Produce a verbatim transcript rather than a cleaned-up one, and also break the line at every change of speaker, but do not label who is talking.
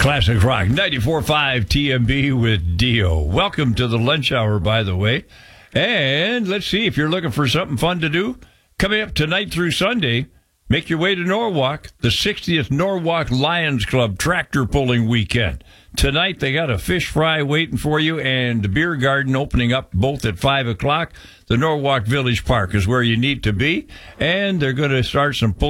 Classic Rock, ninety-four point five T M B with Dio. Welcome to the lunch hour, by the way. And let's see, if you're looking for something fun to do, coming up tonight through Sunday, make your way to Norwalk, the sixtieth Norwalk Lions Club tractor pulling weekend. Tonight, they got a fish fry waiting for you and the beer garden opening up both at five o'clock. The Norwalk Village Park is where you need to be, and they're going to start some pull